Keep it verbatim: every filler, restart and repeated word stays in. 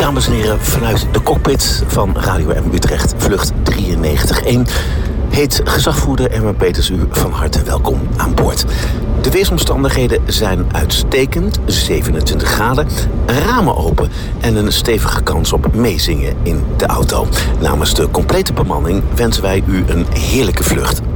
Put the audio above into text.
dames en heren, vanuit de cockpit van Radio M Utrecht, vlucht drieënnegentig één... heet gezagvoerder Ermen Peters u van harte welkom aan boord. De weersomstandigheden zijn uitstekend, zevenentwintig graden, ramen open en een stevige kans op meezingen in de auto. Namens de complete bemanning wensen wij u een heerlijke vlucht.